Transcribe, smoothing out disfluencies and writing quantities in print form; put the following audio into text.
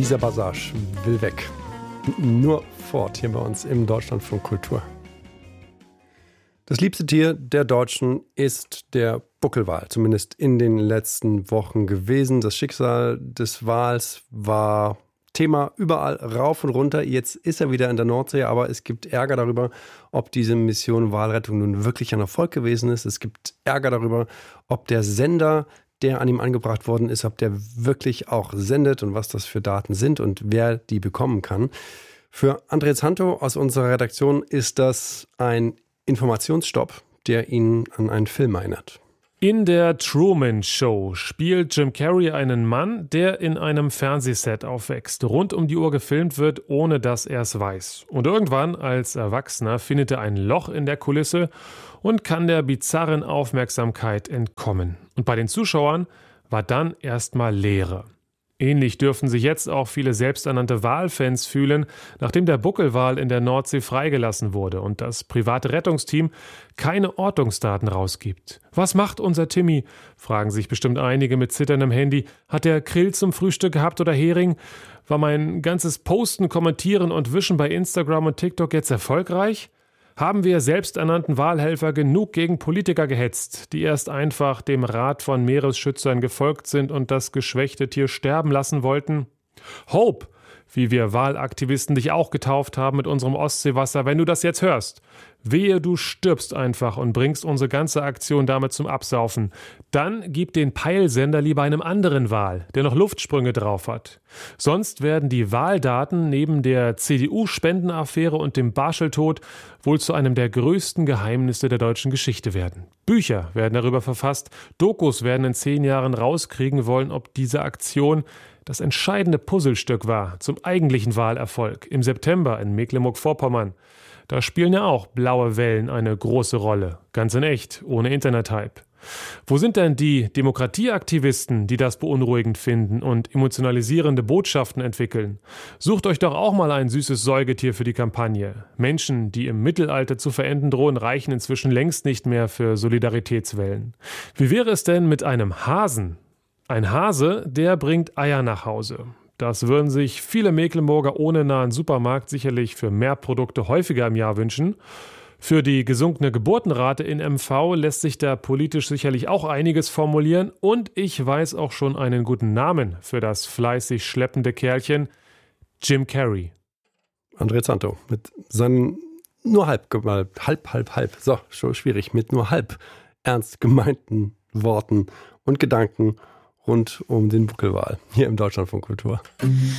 Dieser Passage will weg. Nur fort hier bei uns im Deutschlandfunk Kultur. Das liebste Tier der Deutschen ist der Buckelwal, zumindest in den letzten Wochen gewesen. Das Schicksal des Wals war Thema überall rauf und runter. Jetzt ist er wieder in der Nordsee, aber es gibt Ärger darüber, ob diese Mission Walrettung nun wirklich ein Erfolg gewesen ist. Es gibt Ärger darüber, ob der Sender, der an ihm angebracht worden ist, ob der wirklich auch sendet und was das für Daten sind und wer die bekommen kann. Für André Zanto aus unserer Redaktion ist das ein Informationsstopp, der ihn an einen Film erinnert. In der Truman Show spielt Jim Carrey einen Mann, der in einem Fernsehset aufwächst, rund um die Uhr gefilmt wird, ohne dass er es weiß. Und irgendwann als Erwachsener findet er ein Loch in der Kulisse und kann der bizarren Aufmerksamkeit entkommen. Und bei den Zuschauern war dann erstmal Leere. Ähnlich dürfen sich jetzt auch viele selbsternannte Walfans fühlen, nachdem der Buckelwal in der Nordsee freigelassen wurde und das private Rettungsteam keine Ortungsdaten rausgibt. Was macht unser Timmy? Fragen sich bestimmt einige mit zitterndem Handy. Hat er Krill zum Frühstück gehabt oder Hering? War mein ganzes Posten, Kommentieren und Wischen bei Instagram und TikTok jetzt erfolgreich? Haben wir selbsternannten Wahlhelfer genug gegen Politiker gehetzt, die erst einfach dem Rat von Meeresschützern gefolgt sind und das geschwächte Tier sterben lassen wollten? Hope, wie wir Wahlaktivisten dich auch getauft haben mit unserem Ostseewasser, wenn du das jetzt hörst. Wehe, du stirbst einfach und bringst unsere ganze Aktion damit zum Absaufen. Dann gib den Peilsender lieber einem anderen Wal, der noch Luftsprünge drauf hat. Sonst werden die Wahldaten neben der CDU-Spendenaffäre und dem Barschel-Tod wohl zu einem der größten Geheimnisse der deutschen Geschichte werden. Bücher werden darüber verfasst, Dokus werden in 10 Jahren rauskriegen wollen, ob diese Aktion das entscheidende Puzzlestück war zum eigentlichen Wahlerfolg im September in Mecklenburg-Vorpommern. Da spielen ja auch blaue Wellen eine große Rolle, ganz in echt, ohne Internethype. Wo sind denn die Demokratieaktivisten, die das beunruhigend finden und emotionalisierende Botschaften entwickeln? Sucht euch doch auch mal ein süßes Säugetier für die Kampagne. Menschen, die im Mittelalter zu verenden drohen, reichen inzwischen längst nicht mehr für Solidaritätswellen. Wie wäre es denn mit einem Hasen? Ein Hase, der bringt Eier nach Hause. Das würden sich viele Mecklenburger ohne nahen Supermarkt sicherlich für mehr Produkte häufiger im Jahr wünschen. Für die gesunkene Geburtenrate in MV lässt sich da politisch sicherlich auch einiges formulieren. Und ich weiß auch schon einen guten Namen für das fleißig schleppende Kerlchen: Jim Carrey. André Zanto mit seinen nur halb, so schon schwierig, mit nur halb ernst gemeinten Worten und Gedanken rund um den Buckelwal hier im Deutschlandfunk Kultur.